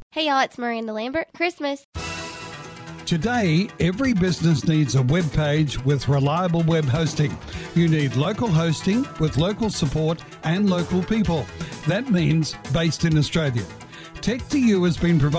Hey y'all, it's Miranda Lambert. Christmas. Today, every business needs a web page with reliable web hosting. You need local hosting with local support and local people. That means based in Australia. Tech2U has been provided